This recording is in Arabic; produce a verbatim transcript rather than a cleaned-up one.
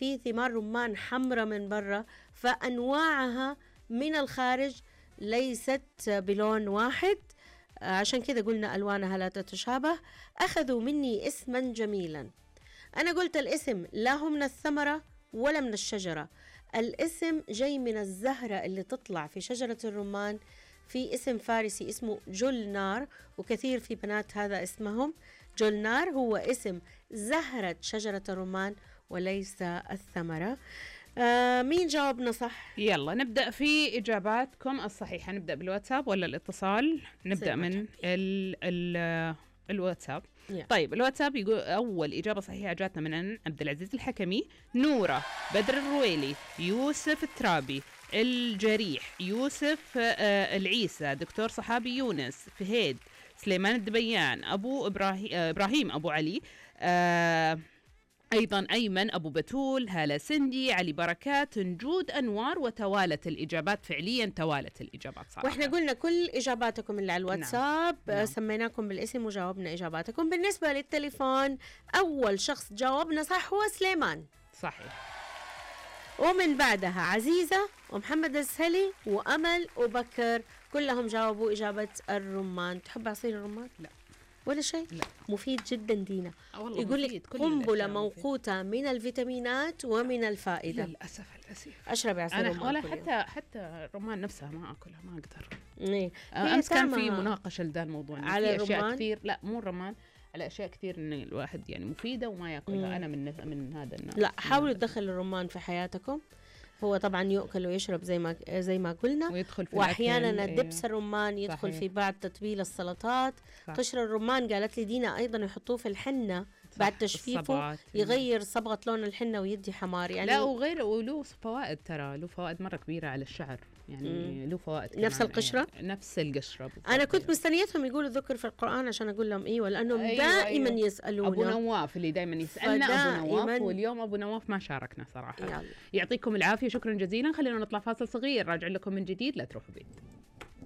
في ثمار رمان حمراء من برا، فأنواعها من الخارج ليست بلون واحد، عشان كده قلنا ألوانها لا تتشابه. أخذوا مني اسما جميلا، أنا قلت الاسم لا هو من الثمرة ولا من الشجرة، الاسم جاي من الزهرة اللي تطلع في شجرة الرمان، في اسم فارسي اسمه جولنار، وكثير في بنات هذا اسمهم جولنار، هو اسم زهرة شجرة الرمان وليس الثمرة. آه مين جاوبنا صح؟ يلا نبدأ في إجاباتكم الصحيحة. نبدأ بالواتساب ولا الاتصال؟ نبدأ من ال ال الواتساب. yeah. طيب الواتساب يقول أول إجابة صحيحة جاتنا من عبد العزيز الحكمي، نورة، بدر الرويلي، يوسف الترابي، الجريح، يوسف آه العيسى، دكتور صحابي يونس، فهيد، سليمان الدبيان، أبو إبراهيم, آه إبراهيم أبو علي، آه أيضا أيمن، أبو بتول، هالة سندي، علي بركات، نجود أنوار. وتوالت الإجابات، فعليا توالت الإجابات صراحة. وإحنا قلنا كل إجاباتكم اللي على الواتساب. نعم. نعم. سميناكم بالاسم وجاوبنا إجاباتكم. بالنسبة للتليفون أول شخص جاوبنا صح هو سليمان. صحيح. ومن بعدها عزيزة ومحمد السهلي وأمل وبكر، كلهم جاوبوا إجابة الرمان. تحب عصير الرمان؟ لا ولا شيء؟ لا. مفيد جدا دينا. يقول لك قنبلة موقوتة من الفيتامينات ومن الفائدة. للأسف للأسف أشرب عصير أنا الرمان ولا كل حتى يوم. حتى الرمان نفسها ما أكلها، ما أقدر. إيه. أمس كان في مناقشة لذا الموضوع على في أشياء الرمان كثير، لا مو الرمان، على أشياء كثير إن الواحد يعني مفيدة وما يأكلها. مم. أنا من من هذا الناس. لا حاولوا تدخلوا الرمان في حياتكم. هو طبعا يؤكل ويشرب زي ما زي ما قلنا، ويدخل في واحيانا دبس الرمان يدخل صحيح. في بعض تتبيل السلطات. صح. قشر الرمان قالت لي دينا ايضا يحطوه في الحنه بعد تجفيفه، يغير صبغه لون الحنه ويدي حمار يعني. لا وغير وله فوائد، ترى له فوائد مره كبيره على الشعر يعني. له فوائد نفس القشره يعني. نفس القشره. انا كنت مستنيتهم يقولوا ذكر في القران عشان اقول لهم ايوه، لانهم أيوة دائما أيوة. يسالونا. ابو نواف اللي دائما يسالنا ابو نواف، واليوم ابو نواف ما شاركنا صراحه. يلا. يعطيكم العافيه، شكرا جزيلا. خلينا نطلع فاصل صغير، راجع لكم من جديد، لا تروحوا بعيد.